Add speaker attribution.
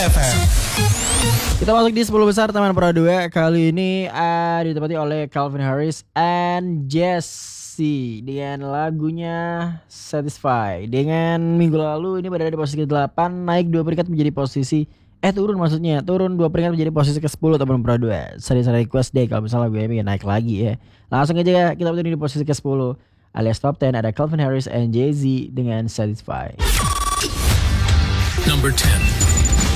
Speaker 1: FM.
Speaker 2: Kita masuk di 10 besar Taman Pro 2. Kali ini ditempati oleh Calvin Harris and Jesse dengan lagunya Satisfy. Dengan minggu lalu ini berada di posisi ke-8, naik 2 peringkat menjadi posisi turun 2 peringkat menjadi posisi ke-10 Taman Pro 2. Seri request deh kalau misalnya gue pengen naik lagi ya. Langsung aja kita berada di posisi ke-10 alias top 10 ada Calvin Harris and Jay-Z dengan Satisfy.
Speaker 1: Number 10.